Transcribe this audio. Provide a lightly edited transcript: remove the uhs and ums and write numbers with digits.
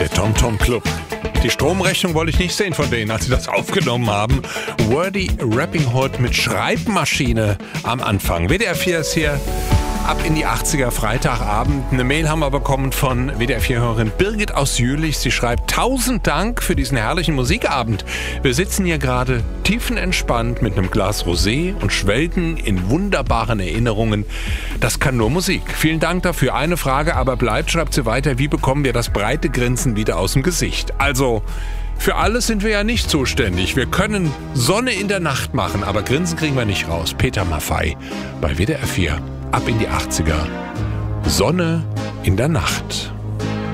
Der TomTom Club. Die Stromrechnung wollte ich nicht sehen von denen, als sie das aufgenommen haben. Wordy Rapping Hood mit Schreibmaschine am Anfang. WDR 4 ist hier ab in die 80er, Freitagabend. Eine Mail haben wir bekommen von WDR 4-Hörerin Birgit aus Jülich. Sie schreibt: 1000 Dank für diesen herrlichen Musikabend. Wir sitzen hier gerade tiefenentspannt mit einem Glas Rosé und schwelgen in wunderbaren Erinnerungen. Das kann nur Musik. Vielen Dank dafür. Eine Frage aber bleibt, schreibt sie weiter: Wie bekommen wir das breite Grinsen wieder aus dem Gesicht? Also, für alles sind wir ja nicht zuständig. Wir können Sonne in der Nacht machen, aber Grinsen kriegen wir nicht raus. Peter Maffay bei WDR 4. Ab in die 80er. Sonne in der Nacht.